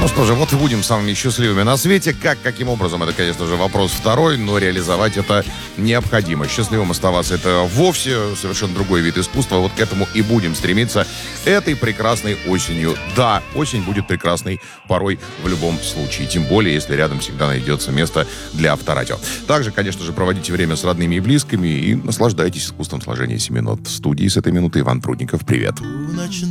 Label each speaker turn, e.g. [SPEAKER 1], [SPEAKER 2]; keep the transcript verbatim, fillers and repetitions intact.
[SPEAKER 1] Ну что же, вот и будем самыми счастливыми на свете. Как, каким образом, это, конечно же, вопрос второй, но реализовать это необходимо. Счастливым оставаться — это вовсе совершенно другой вид искусства. Вот к этому и будем стремиться этой прекрасной осенью. Да, осень будет прекрасной порой в любом случае. Тем более, если рядом всегда найдется место для авторадио. Также, конечно же, проводите время с родными и близкими и наслаждайтесь искусством сложения семенот. В студии с этой минуты Иван Прудников. Привет.